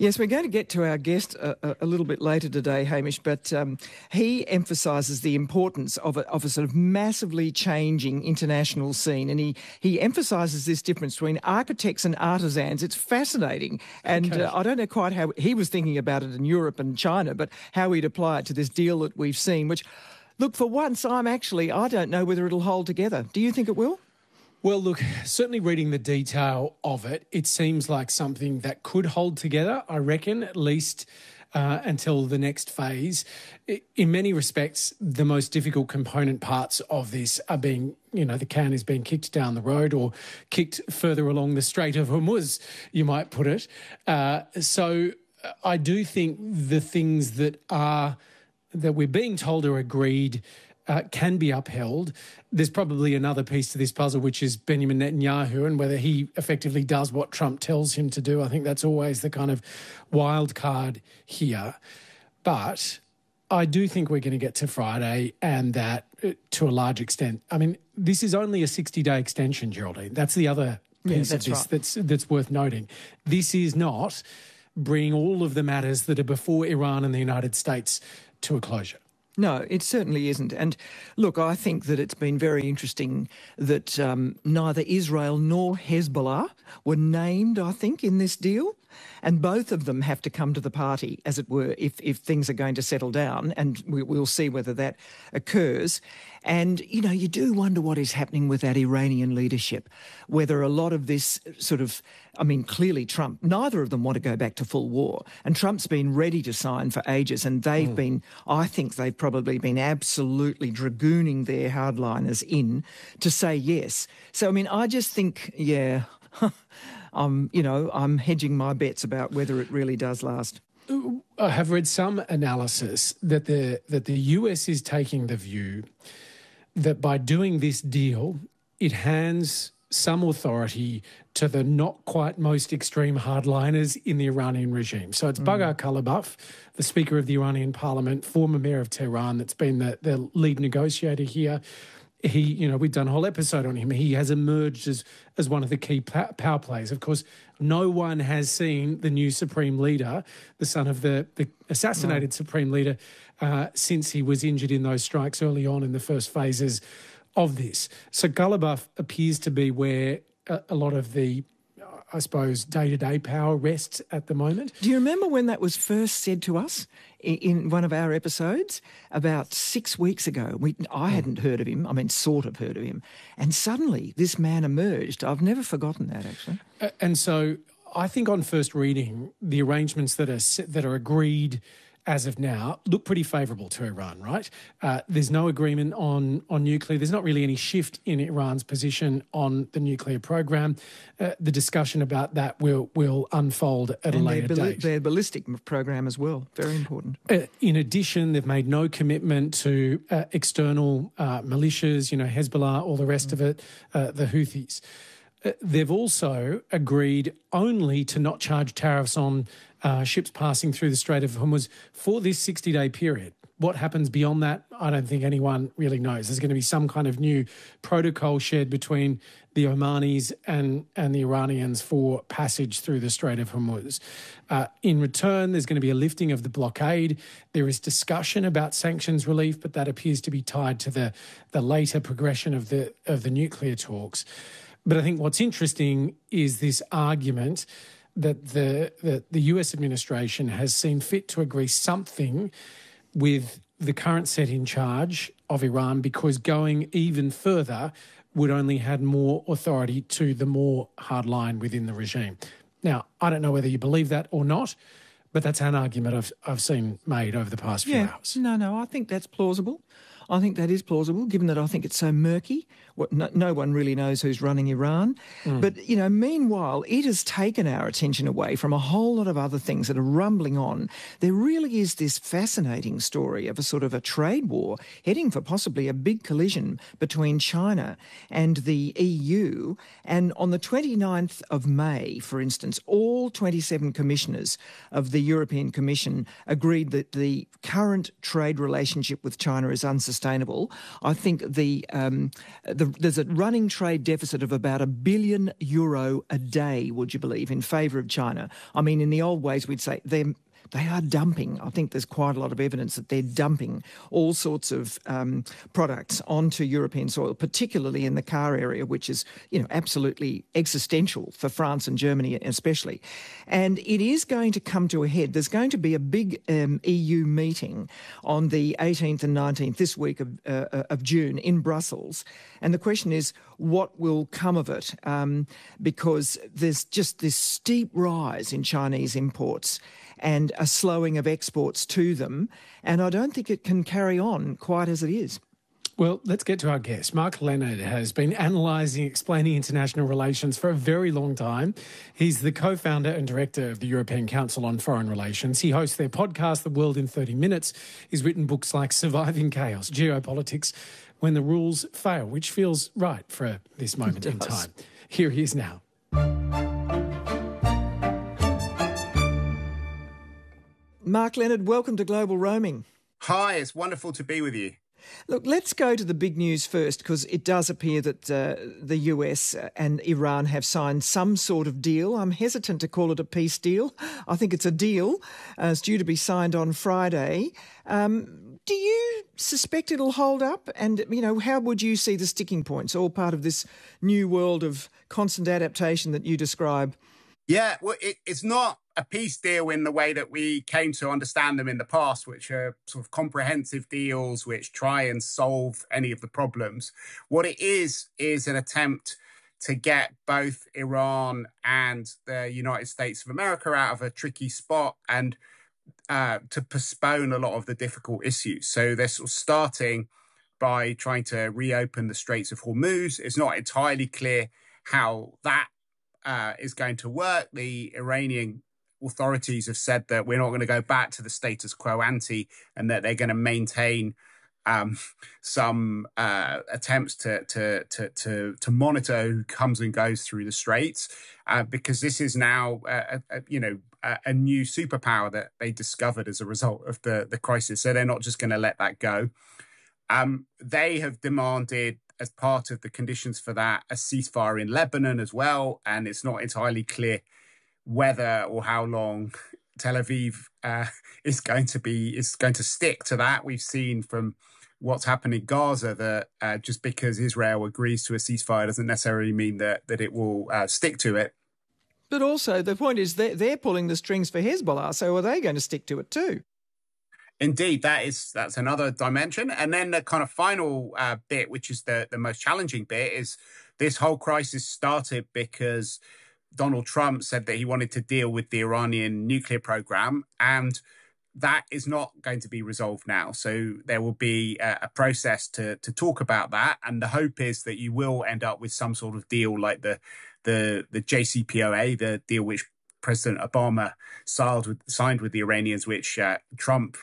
Yes, we're going to get to our guest a little bit later today, Hamish, but he emphasises the importance of a sort of massively changing international scene, and he emphasises this difference between architects and artisans. It's fascinating, and I don't know quite how he was thinking about it in Europe and China, but how he'd apply it to this deal that we've seen, which, look, for once, I don't know whether it'll hold together. Do you think it will? Well, look, certainly reading the detail of it, it seems like something that could hold together, I reckon, at least until the next phase. In many respects, the most difficult component parts of this are being, the can is being kicked down the road or kicked further along the Strait of Hormuz, you might put it. So I do think the things that we're being told are agreed can be upheld. There's probably another piece to this puzzle, which is Benjamin Netanyahu and whether he effectively does what Trump tells him to do. I think that's always the kind of wild card here. But I do think we're going to get to Friday, and that to a large extent, this is only a 60-day extension, Geraldine. That's the other piece of this that's worth noting. This is not bringing all of the matters that are before Iran and the United States to a closure. No, it certainly isn't. And look, I think that it's been very interesting that neither Israel nor Hezbollah were named, I think, in this deal. And both of them have to come to the party, as it were, if things are going to settle down. And we'll see whether that occurs. And, you do wonder what is happening with that Iranian leadership, whether a lot of this clearly Trump, neither of them want to go back to full war. And Trump's been ready to sign for ages. And I think they've probably been absolutely dragooning their hardliners in to say yes. So, I just think, I'm hedging my bets about whether it really does last. I have read some analysis that the US is taking the view that by doing this deal, it hands some authority to the not quite most extreme hardliners in the Iranian regime. So it's Baghar Khalibaf, the Speaker of the Iranian Parliament, former Mayor of Tehran, that's been the lead negotiator here. He, we've done a whole episode on him. He has emerged as one of the key power players. Of course, no one has seen the new Supreme Leader, the son of the assassinated Supreme Leader, since he was injured in those strikes early on in the first phases of this. So Ghalibaf appears to be where a lot of the, I suppose, day-to-day power rests at the moment. Do you remember when that was first said to us in one of our episodes about 6 weeks ago? I hadn't heard of him, sort of heard of him. And suddenly this man emerged. I've never forgotten that, actually. And so I think on first reading, the arrangements that are agreed as of now look pretty favourable to Iran, right? There's no agreement on nuclear. There's not really any shift in Iran's position on the nuclear program. The discussion about that will unfold at a later date. Their ballistic program as well, very important. In addition, they've made no commitment to external militias, Hezbollah, all the rest of it, the Houthis. They've also agreed only to not charge tariffs on ships passing through the Strait of Hormuz for this 60-day period. What happens beyond that, I don't think anyone really knows. There's going to be some kind of new protocol shared between the Omanis and the Iranians for passage through the Strait of Hormuz. In return, there's going to be a lifting of the blockade. There is discussion about sanctions relief, but that appears to be tied to the later progression of the nuclear talks. But I think what's interesting is this argument that the US administration has seen fit to agree something with the current set in charge of Iran, because going even further would only add more authority to the more hard line within the regime. Now, I don't know whether you believe that or not, but that's an argument I've seen made over the past few hours. No, I think that's plausible. I think that is plausible, given that I think it's so murky. No one really knows who's running Iran. But, meanwhile, it has taken our attention away from a whole lot of other things that are rumbling on. There really is this fascinating story of a sort of a trade war heading for possibly a big collision between China and the EU. And on the 29th of May, for instance, all 27 commissioners of the European Commission agreed that the current trade relationship with China is unsustainable. unsustainable. I think there's a running trade deficit of about €1 billion a day, would you believe, in favour of China. I mean, in the old ways, we'd say they are dumping. I think there's quite a lot of evidence that they're dumping all sorts of products onto European soil, particularly in the car area, which is, absolutely existential for France and Germany especially. And it is going to come to a head. There's going to be a big EU meeting on the 18th and 19th this week of June in Brussels. And the question is, what will come of it? Because there's just this steep rise in Chinese imports and a slowing of exports to them. And I don't think it can carry on quite as it is. Well, let's get to our guest. Mark Leonard has been analysing, explaining international relations for a very long time. He's the co-founder and director of the European Council on Foreign Relations. He hosts their podcast, The World in 30 Minutes. He's written books like Surviving Chaos, Geopolitics, When the Rules Fail, which feels right for this moment in time. Here he is now. Mark Leonard, welcome to Global Roaming. Hi, it's wonderful to be with you. Look, let's go to the big news first, because it does appear that the US and Iran have signed some sort of deal. I'm hesitant to call it a peace deal. I think it's a deal. It's due to be signed on Friday. Do you suspect it'll hold up? And, how would you see the sticking points, all part of this new world of constant adaptation that you describe? Yeah, well, it's not a peace deal in the way that we came to understand them in the past, which are sort of comprehensive deals which try and solve any of the problems. What it is an attempt to get both Iran and the United States of America out of a tricky spot and to postpone a lot of the difficult issues. So they're sort of starting by trying to reopen the Straits of Hormuz. It's not entirely clear how that is going to work. The Iranian authorities have said that we're not going to go back to the status quo ante, and that they're going to maintain some attempts to monitor who comes and goes through the Straits, because this is now a new superpower that they discovered as a result of the crisis. So they're not just going to let that go. They have demanded, as part of the conditions for that, a ceasefire in Lebanon as well, and it's not entirely clear whether or how long Tel Aviv is going to stick to that. We've seen from what's happened in Gaza that just because Israel agrees to a ceasefire doesn't necessarily mean that it will stick to it. But also the point is they're pulling the strings for Hezbollah, so are they going to stick to it too? Indeed, that's another dimension. And then the kind of final bit, which is the most challenging bit, is this whole crisis started because Donald Trump said that he wanted to deal with the Iranian nuclear program, and that is not going to be resolved now. So there will be a process to talk about that, and the hope is that you will end up with some sort of deal like the JCPOA, the deal which President Obama signed with the Iranians, which Trump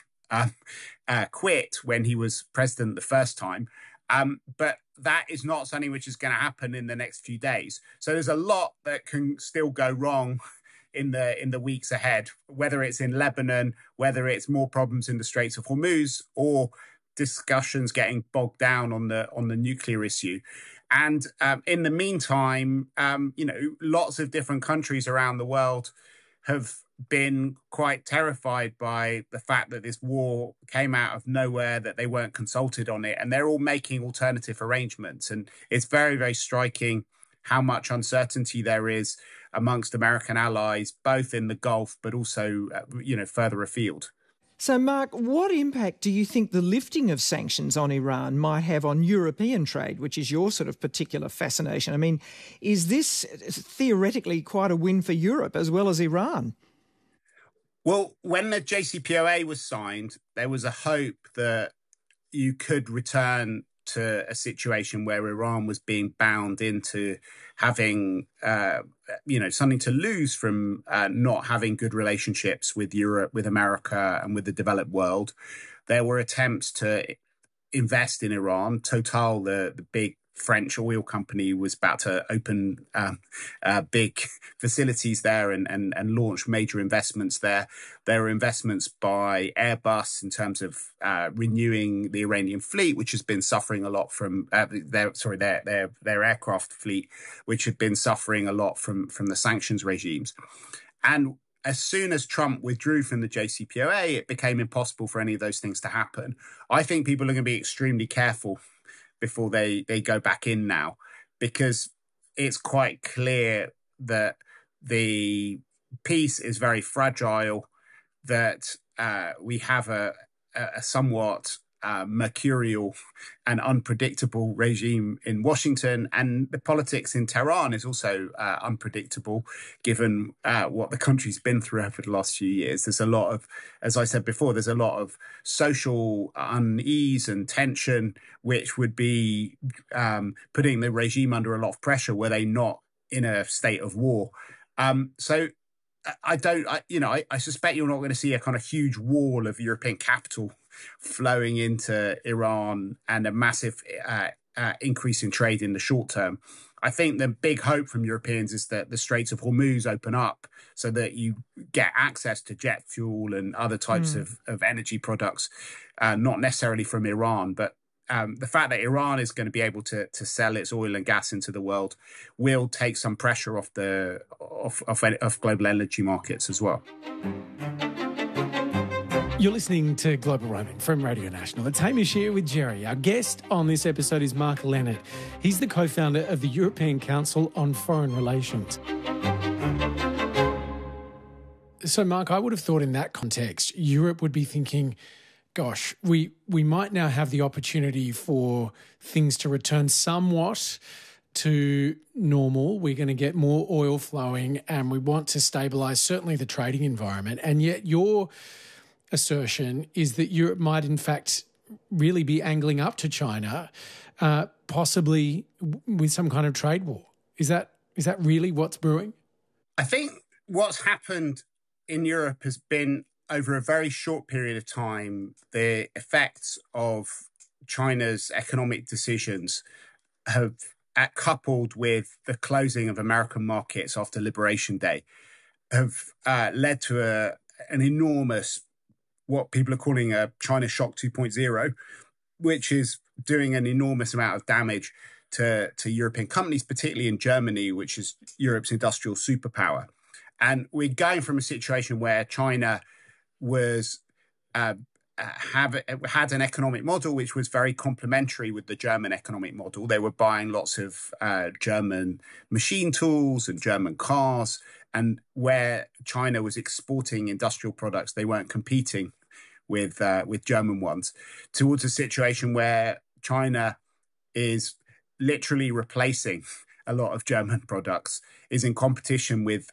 quit when he was president the first time. But that is not something which is going to happen in the next few days. So there's a lot that can still go wrong in the weeks ahead, whether it's in Lebanon, whether it's more problems in the Straits of Hormuz, or discussions getting bogged down on the nuclear issue. And in the meantime, lots of different countries around the world have been quite terrified by the fact that this war came out of nowhere, that they weren't consulted on it, and they're all making alternative arrangements. And it's very, very striking how much uncertainty there is amongst American allies, both in the Gulf, but also, further afield. So, Mark, what impact do you think the lifting of sanctions on Iran might have on European trade, which is your sort of particular fascination? I mean, is this theoretically quite a win for Europe as well as Iran? Well, when the JCPOA was signed, there was a hope that you could return to a situation where Iran was being bound into having, something to lose from not having good relationships with Europe, with America, and with the developed world. There were attempts to invest in Iran. Total, the big French oil company was about to open big facilities there and launch major investments there. There were investments by Airbus in terms of renewing the Iranian fleet, which has been suffering a lot from their aircraft fleet, which had been suffering a lot from the sanctions regimes. And as soon as Trump withdrew from the JCPOA, it became impossible for any of those things to happen. I think people are going to be extremely careful before they go back in now, because it's quite clear that the peace is very fragile, that we have a somewhat mercurial and unpredictable regime in Washington, and the politics in Tehran is also unpredictable, given what the country's been through over the last few years. There's a lot of, as I said before, there's a lot of social unease and tension, which would be putting the regime under a lot of pressure were they not in a state of war. So I suspect you're not going to see a kind of huge wall of European capital flowing into Iran and a massive increase in trade in the short term. I think the big hope from Europeans is that the Straits of Hormuz open up so that you get access to jet fuel and other types of energy products, not necessarily from Iran, but the fact that Iran is going to be able to sell its oil and gas into the world will take some pressure off global energy markets as well. You're listening to Global Roaming from Radio National. It's Hamish here with Jerry. Our guest on this episode is Mark Leonard. He's the co-founder of the European Council on Foreign Relations. So, Mark, I would have thought in that context, Europe would be thinking, gosh, we might now have the opportunity for things to return somewhat to normal. We're going to get more oil flowing and we want to stabilise certainly the trading environment. And yet your assertion is that Europe might in fact really be angling up to China, possibly with some kind of trade war. Is that really what's brewing? I think what's happened in Europe has been, over a very short period of time, the effects of China's economic decisions have, coupled with the closing of American markets after Liberation Day, have led to an enormous, what people are calling a China Shock 2.0, which is doing an enormous amount of damage to European companies, particularly in Germany, which is Europe's industrial superpower. And we're going from a situation where China was had an economic model which was very complementary with the German economic model. They were buying lots of German machine tools and German cars, and where China was exporting industrial products, they weren't competing with German ones, towards a situation where China is literally replacing a lot of German products, is in competition with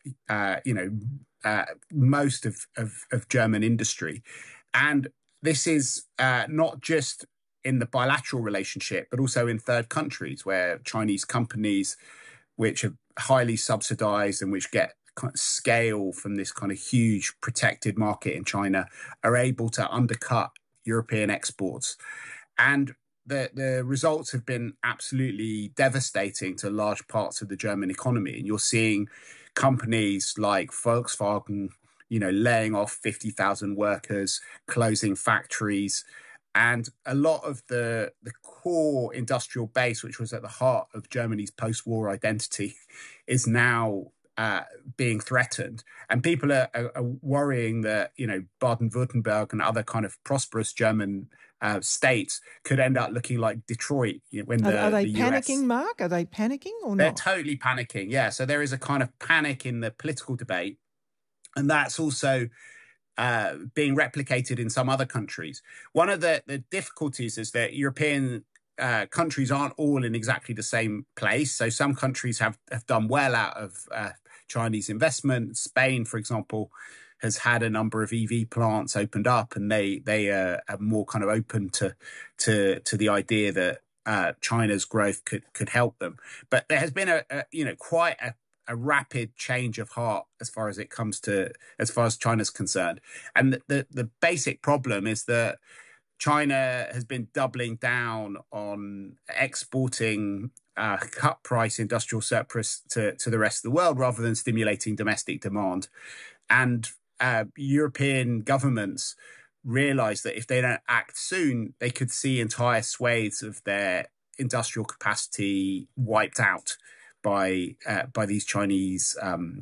most of German industry. And this is not just in the bilateral relationship, but also in third countries where Chinese companies, which are highly subsidized and which get kind of scale from this kind of huge protected market in China, are able to undercut European exports. And the results have been absolutely devastating to large parts of the German economy. And you're seeing companies like Volkswagen, laying off 50,000 workers, closing factories. And a lot of the core industrial base, which was at the heart of Germany's post-war identity, is now being threatened. And people are worrying that, Baden-Württemberg and other kind of prosperous German states could end up looking like Detroit when are they the panicking, US... Mark? Are they panicking or not? They're totally panicking, yeah. So there is a kind of panic in the political debate, and that's also being replicated in some other countries. One of the difficulties is that European countries aren't all in exactly the same place. So some countries have done well out of Chinese investment. Spain, for example, has had a number of EV plants opened up, and they are more kind of open to the idea that China's growth could help them. But there has been quite a rapid change of heart as far as China's concerned. And the basic problem is that China has been doubling down on exporting cut price industrial surplus to the rest of the world rather than stimulating domestic demand. And European governments realize that if they don't act soon, they could see entire swathes of their industrial capacity wiped out by these Chinese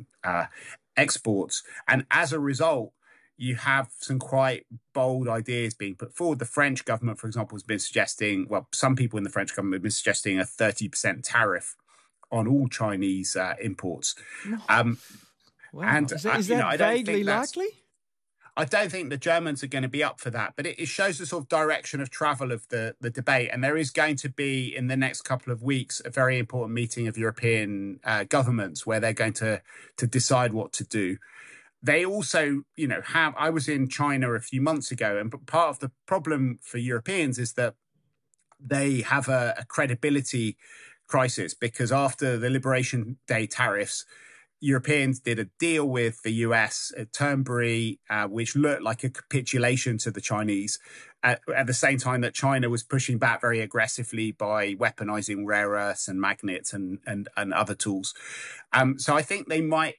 exports. And as a result, you have some quite bold ideas being put forward. The French government, for example, has been suggesting, well, some people in the French government have been suggesting a 30% tariff on all Chinese imports. Wow. And is that vaguely likely? I don't think the Germans are going to be up for that, but it shows the sort of direction of travel of the debate. And there is going to be, in the next couple of weeks, a very important meeting of European governments where they're going to decide what to do. They also, I was in China a few months ago, and part of the problem for Europeans is that they have a credibility crisis, because after the Liberation Day tariffs, Europeans did a deal with the US at Turnberry, which looked like a capitulation to the Chinese, at the same time that China was pushing back very aggressively by weaponizing rare earths and magnets and other tools. So I think they might,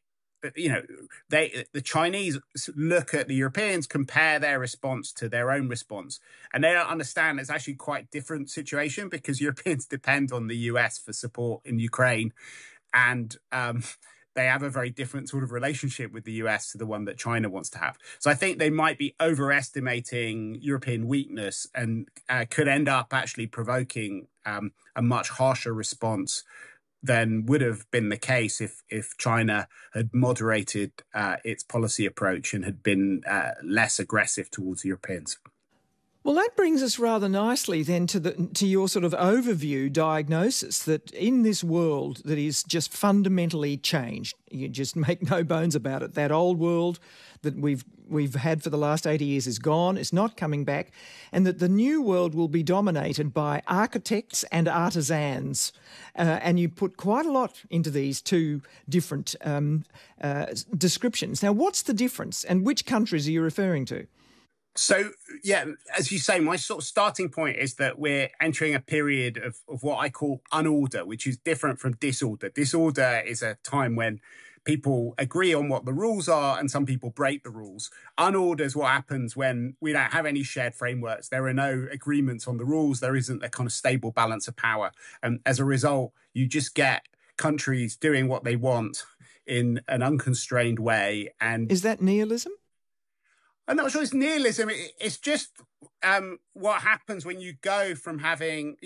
the Chinese look at the Europeans, compare their response to their own response, and they don't understand it's actually quite a different situation, because Europeans depend on the US for support in Ukraine, and they have a very different sort of relationship with the US to the one that China wants to have. So I think they might be overestimating European weakness and could end up actually provoking a much harsher response than would have been the case if China had moderated its policy approach and had been less aggressive towards Europeans. Well, that brings us rather nicely then to your sort of overview diagnosis that in this world that is just fundamentally changed, you just make no bones about it, that old world that we've had for the last 80 years is gone, it's not coming back, and that the new world will be dominated by architects and artisans. And you put quite a lot into these two different descriptions. Now, what's the difference, and which countries are you referring to? So, yeah, as you say, my sort of starting point is that we're entering a period of what I call unorder, which is different from disorder. Disorder is a time when people agree on what the rules are and some people break the rules. Unorder is what happens when we don't have any shared frameworks. There are no agreements on the rules. There isn't a kind of stable balance of power. And as a result, you just get countries doing what they want in an unconstrained way. And is that nihilism? I'm not sure it's nihilism. It's just what happens when you go from having,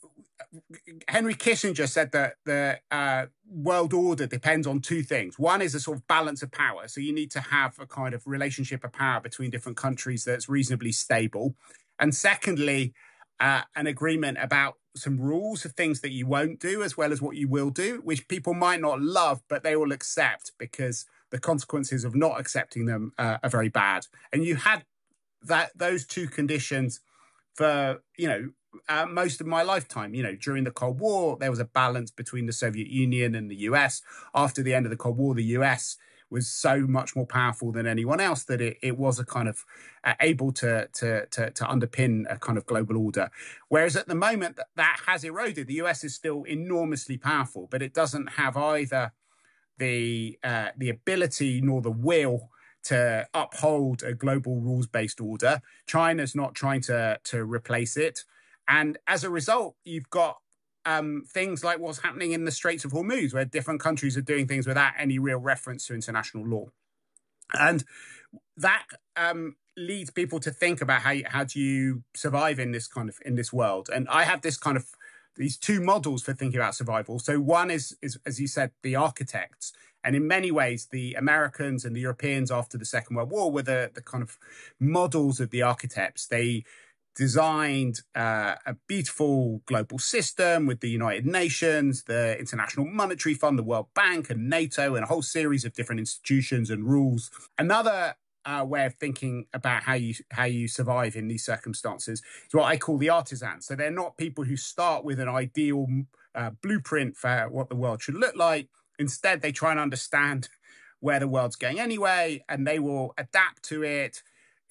Henry Kissinger said that the world order depends on two things. One is a sort of balance of power. So you need to have a kind of relationship of power between different countries that's reasonably stable. And secondly, an agreement about some rules of things that you won't do as well as what you will do, which people might not love, but they will accept because the consequences of not accepting them are very bad. And you had those two conditions for, most of my lifetime. During the Cold War, there was a balance between the Soviet Union and the US. After the end of the Cold War, the US was so much more powerful than anyone else that it was a kind of able to underpin a kind of global order. Whereas at the moment that has eroded. The US is still enormously powerful, but it doesn't have either the ability nor the will to uphold a global rules-based order. China's not trying to replace it. And as a result, you've got things like what's happening in the Straits of Hormuz, where different countries are doing things without any real reference to international law. And that leads people to think about how do you survive in this world. And I have these two models for thinking about survival. So one is, as you said, the architects. And in many ways, the Americans and the Europeans after the Second World War were the kind of models of the architects. They designed a beautiful global system with the United Nations, the International Monetary Fund, the World Bank, and NATO, and a whole series of different institutions and rules. Another way of thinking about how you survive in these circumstances is what I call the artisans. So they're not people who start with an ideal blueprint for what the world should look like. Instead, they try and understand where the world's going anyway, and they will adapt to it,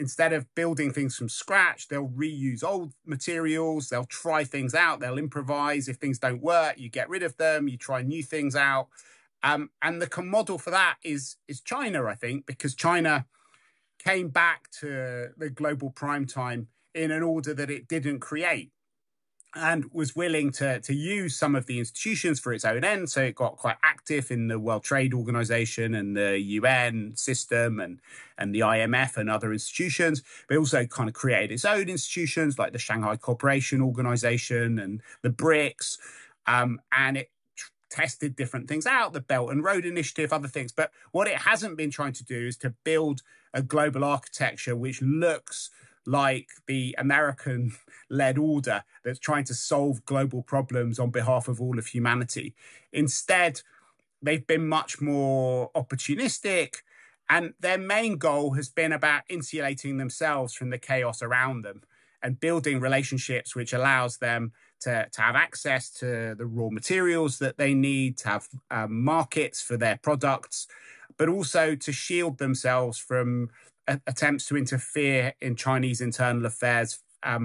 instead of building things from scratch, they'll reuse old materials, they'll try things out, they'll improvise. If things don't work, you get rid of them, you try new things out. And the model for that is China, I think, because China came back to the global prime time in an order that it didn't create, and was willing to use some of the institutions for its own end. So it got quite active in the World Trade Organization and the UN system and the IMF and other institutions, but also kind of created its own institutions like the Shanghai Cooperation Organization and the BRICS. And it tested different things out, the Belt and Road Initiative, other things. But what it hasn't been trying to do is to build a global architecture which looks like the American-led order that's trying to solve global problems on behalf of all of humanity. Instead, they've been much more opportunistic, and their main goal has been about insulating themselves from the chaos around them and building relationships which allows them to have access to the raw materials that they need, to have markets for their products, but also to shield themselves from attempts to interfere in Chinese internal affairs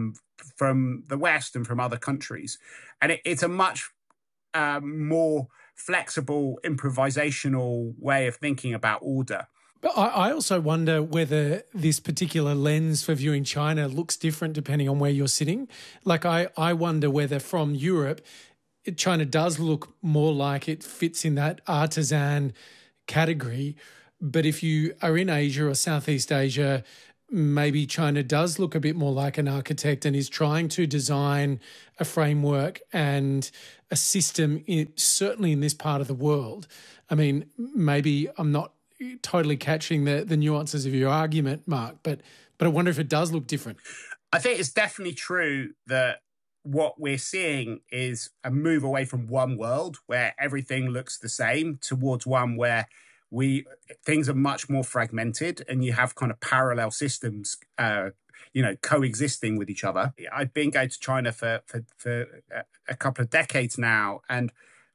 from the West and from other countries. And it's a much more flexible, improvisational way of thinking about order. But I also wonder whether this particular lens for viewing China looks different depending on where you're sitting. Like I wonder whether from Europe, China does look more like it fits in that artisan category. But if you are in Asia or Southeast Asia, maybe China does look a bit more like an architect and is trying to design a framework and a system, certainly in this part of the world. I mean, maybe I'm not totally catching the nuances of your argument, Mark, but I wonder if it does look different. I think it's definitely true that what we're seeing is a move away from one world where everything looks the same towards one where things are much more fragmented and you have kind of parallel systems, coexisting with each other. I've been going to China for a couple of decades now, and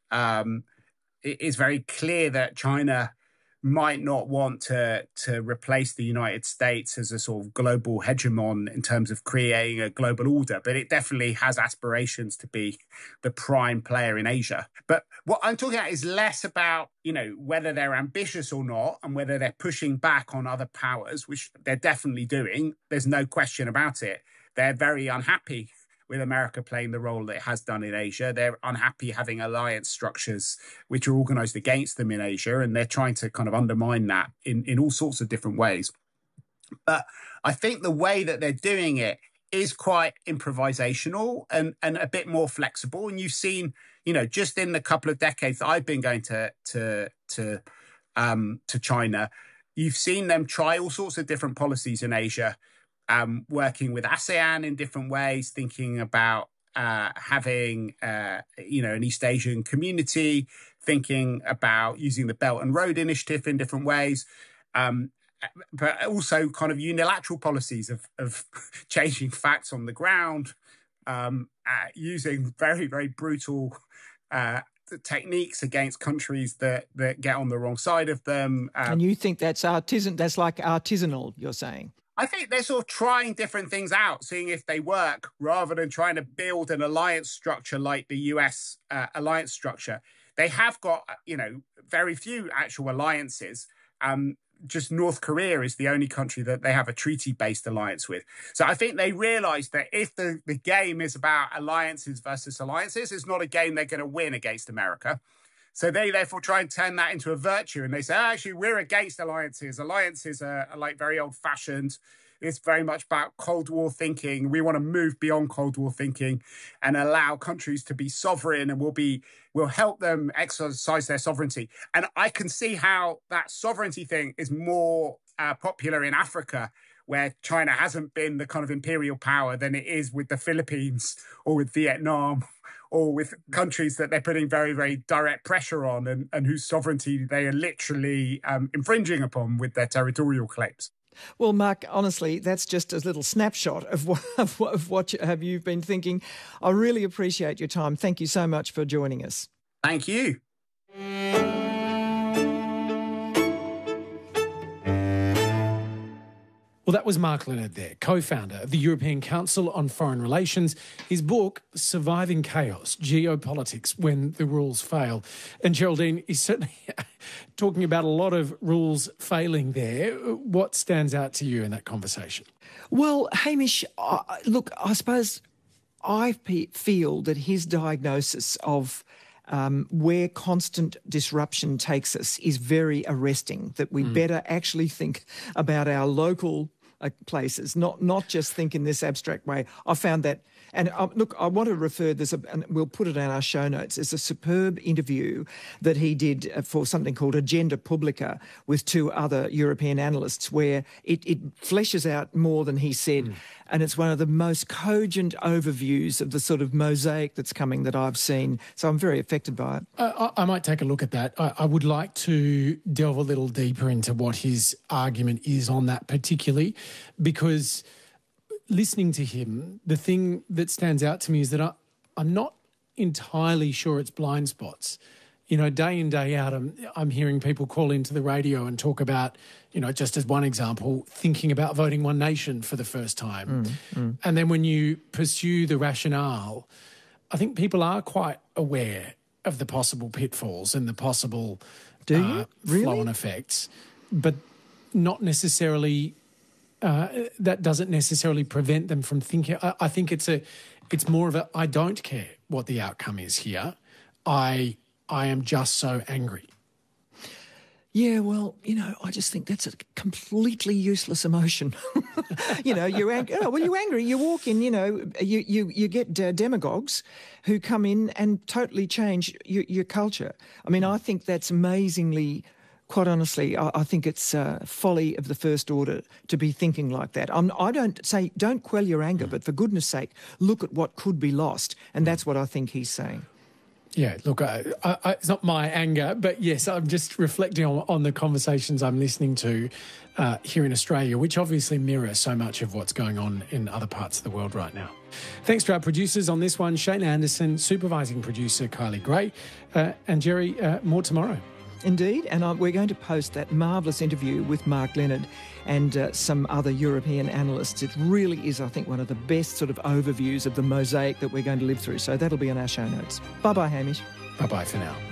it is very clear that China might not want to replace the United States as a sort of global hegemon in terms of creating a global order, but it definitely has aspirations to be the prime player in Asia. But what I'm talking about is less about, whether they're ambitious or not and whether they're pushing back on other powers, which they're definitely doing. There's no question about it. They're very unhappy with America playing the role that it has done in Asia. They're unhappy having alliance structures which are organized against them in Asia, and they're trying to kind of undermine that in all sorts of different ways. But I think the way that they're doing it is quite improvisational and a bit more flexible. And you've seen, just in the couple of decades that I've been going to China, you've seen them try all sorts of different policies in Asia, working with ASEAN in different ways, thinking about having, an East Asian community, thinking about using the Belt and Road Initiative in different ways, but also kind of unilateral policies of changing facts on the ground, using very, very brutal techniques against countries that get on the wrong side of them. And you think that's that's like artisanal, you're saying? I think they're sort of trying different things out, seeing if they work, rather than trying to build an alliance structure like the US alliance structure. They have got, very few actual alliances. Just North Korea is the only country that they have a treaty-based alliance with. So I think they realize that if the game is about alliances versus alliances, it's not a game they're going to win against America. So they therefore try and turn that into a virtue. And they say, actually, we're against alliances. Alliances are like very old-fashioned. It's very much about Cold War thinking. We want to move beyond Cold War thinking and allow countries to be sovereign, and we'll help them exercise their sovereignty. And I can see how that sovereignty thing is more popular in Africa, where China hasn't been the kind of imperial power, than it is with the Philippines or with Vietnam, or with countries that they're putting very, very direct pressure on and whose sovereignty they are literally infringing upon with their territorial claims. Well, Mark, honestly, that's just a little snapshot of what you've been thinking. I really appreciate your time. Thank you so much for joining us. Thank you. Well, that was Mark Leonard there, co-founder of the European Council on Foreign Relations. His book, Surviving Chaos, Geopolitics When the Rules Fail. And Geraldine is certainly talking about a lot of rules failing there. What stands out to you in that conversation? Well, Hamish, look, I suppose I feel that his diagnosis of where constant disruption takes us is very arresting, that we better actually think about our local places, not just think in this abstract way. I found that, and look, I want to refer this, and we'll put it in our show notes, it's a superb interview that he did for something called Agenda Publica with two other European analysts, where it fleshes out more than he said. And it's one of the most cogent overviews of the sort of mosaic that's coming that I've seen. So I'm very affected by it. I might take a look at that. I would like to delve a little deeper into what his argument is on that particularly, because listening to him, the thing that stands out to me is that I'm not entirely sure it's blind spots. You know, day in, day out, I'm hearing people call into the radio and talk about, you know, just as one example, thinking about voting One Nation for the first time. And then when you pursue the rationale, I think people are quite aware of the possible pitfalls and the possible flow-on effects, but not necessarily, that doesn't necessarily prevent them from thinking. I think it's more of a, I don't care what the outcome is here. I am just so angry. Yeah, well, you know, I just think that's a completely useless emotion. You know, you're angry. Oh, well, you're angry. You walk in, you know, you get demagogues who come in and totally change your culture. I mean, I think that's amazingly, quite honestly, I think it's folly of the first order to be thinking like that. I don't say don't quell your anger, but for goodness sake, look at what could be lost. And that's what I think he's saying. Yeah, look, it's not my anger, but yes, I'm just reflecting on the conversations I'm listening to here in Australia, which obviously mirror so much of what's going on in other parts of the world right now. Thanks to our producers on this one, Shane Anderson, supervising producer Kylie Gray, and Jerry, more tomorrow. Indeed, and we're going to post that marvellous interview with Mark Leonard and some other European analysts. It really is, I think, one of the best sort of overviews of the mosaic that we're going to live through. So that'll be on our show notes. Bye-bye, Hamish. Bye-bye for now.